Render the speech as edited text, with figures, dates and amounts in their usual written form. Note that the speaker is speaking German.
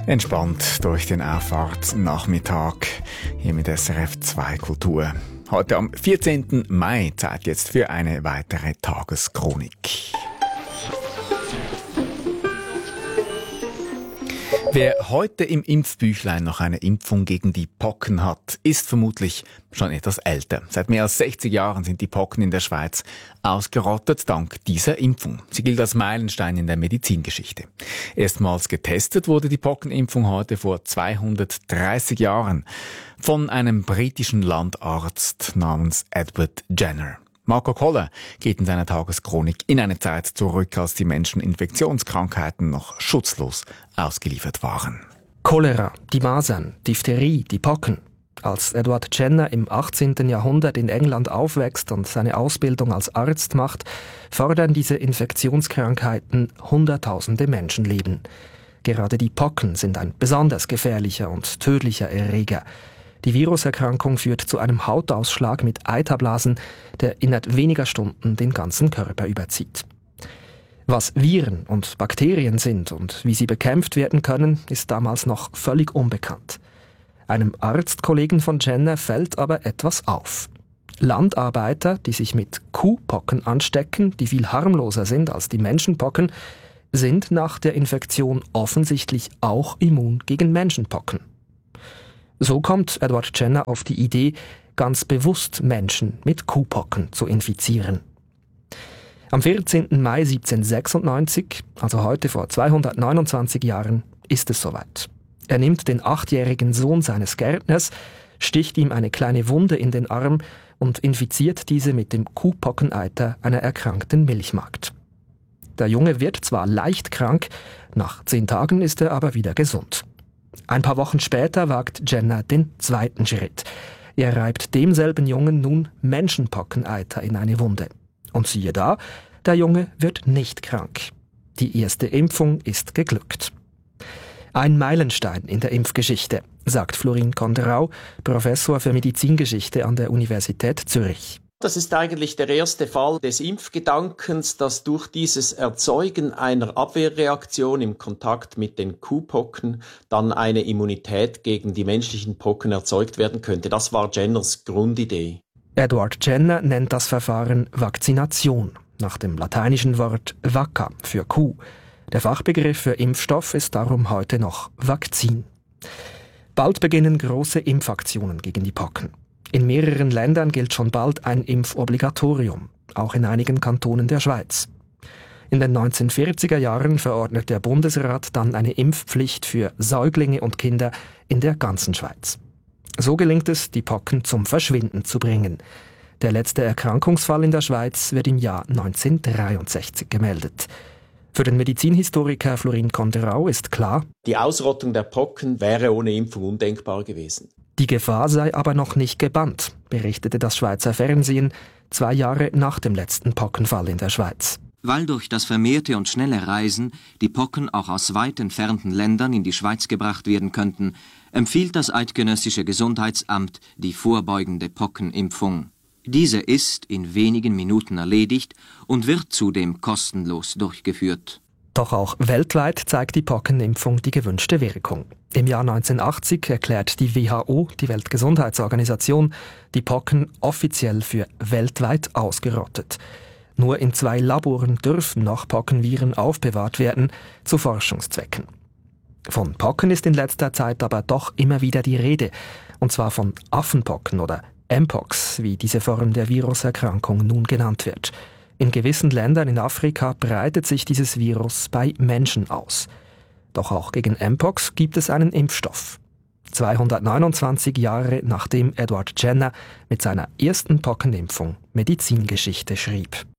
Entspannt durch den Auffahrtsnachmittag hier mit SRF 2 Kultur. Heute am 14. Mai, Zeit jetzt für eine weitere Tageschronik. Wer heute im Impfbüchlein noch eine Impfung gegen die Pocken hat, ist vermutlich schon etwas älter. Seit mehr als 60 Jahren sind die Pocken in der Schweiz ausgerottet dank dieser Impfung. Sie gilt als Meilenstein in der Medizingeschichte. Erstmals getestet wurde die Pockenimpfung heute vor 230 Jahren von einem britischen Landarzt namens Edward Jenner. Marco Koller geht in seiner Tageschronik in eine Zeit zurück, als die Menschen Infektionskrankheiten noch schutzlos ausgeliefert waren. Cholera, die Masern, Diphtherie, die Pocken. Als Edward Jenner im 18. Jahrhundert in England aufwächst und seine Ausbildung als Arzt macht, fordern diese Infektionskrankheiten Hunderttausende Menschenleben. Gerade die Pocken sind ein besonders gefährlicher und tödlicher Erreger. Die Viruserkrankung führt zu einem Hautausschlag mit Eiterblasen, der innerhalb weniger Stunden den ganzen Körper überzieht. Was Viren und Bakterien sind und wie sie bekämpft werden können, ist damals noch völlig unbekannt. Einem Arztkollegen von Jenner fällt aber etwas auf. Landarbeiter, die sich mit Kuhpocken anstecken, die viel harmloser sind als die Menschenpocken, sind nach der Infektion offensichtlich auch immun gegen Menschenpocken. So kommt Edward Jenner auf die Idee, ganz bewusst Menschen mit Kuhpocken zu infizieren. Am 14. Mai 1796, also heute vor 229 Jahren, ist es soweit. Er nimmt den 8-jährigen Sohn seines Gärtners, sticht ihm eine kleine Wunde in den Arm und infiziert diese mit dem Kuhpockeneiter einer erkrankten Milchmagd. Der Junge wird zwar leicht krank, nach 10 Tagen ist er aber wieder gesund. Ein paar Wochen später wagt Jenner den zweiten Schritt. Er reibt demselben Jungen nun Menschenpockeneiter in eine Wunde. Und siehe da, der Junge wird nicht krank. Die erste Impfung ist geglückt. Ein Meilenstein in der Impfgeschichte, sagt Florin Conderau, Professor für Medizingeschichte an der Universität Zürich. Das ist eigentlich der erste Fall des Impfgedankens, dass durch dieses Erzeugen einer Abwehrreaktion im Kontakt mit den Kuhpocken dann eine Immunität gegen die menschlichen Pocken erzeugt werden könnte. Das war Jenners Grundidee. Edward Jenner nennt das Verfahren Vakzination, nach dem lateinischen Wort vacca für Kuh. Der Fachbegriff für Impfstoff ist darum heute noch Vakzin. Bald beginnen große Impfaktionen gegen die Pocken. In mehreren Ländern gilt schon bald ein Impfobligatorium, auch in einigen Kantonen der Schweiz. In den 1940er Jahren verordnet der Bundesrat dann eine Impfpflicht für Säuglinge und Kinder in der ganzen Schweiz. So gelingt es, die Pocken zum Verschwinden zu bringen. Der letzte Erkrankungsfall in der Schweiz wird im Jahr 1963 gemeldet. Für den Medizinhistoriker Florin Conderau ist klar, die Ausrottung der Pocken wäre ohne Impfung undenkbar gewesen. Die Gefahr sei aber noch nicht gebannt, berichtete das Schweizer Fernsehen 2 Jahre nach dem letzten Pockenfall in der Schweiz. Weil durch das vermehrte und schnelle Reisen die Pocken auch aus weit entfernten Ländern in die Schweiz gebracht werden könnten, empfiehlt das Eidgenössische Gesundheitsamt die vorbeugende Pockenimpfung. Diese ist in wenigen Minuten erledigt und wird zudem kostenlos durchgeführt. Doch auch weltweit zeigt die Pockenimpfung die gewünschte Wirkung. Im Jahr 1980 erklärt die WHO, die Weltgesundheitsorganisation, die Pocken offiziell für weltweit ausgerottet. Nur in 2 Laboren dürfen noch Pockenviren aufbewahrt werden, zu Forschungszwecken. Von Pocken ist in letzter Zeit aber doch immer wieder die Rede, und zwar von Affenpocken oder Mpox, wie diese Form der Viruserkrankung nun genannt wird. In gewissen Ländern in Afrika breitet sich dieses Virus bei Menschen aus. Doch auch gegen Mpox gibt es einen Impfstoff. 229 Jahre nachdem Edward Jenner mit seiner ersten Pockenimpfung Medizingeschichte schrieb.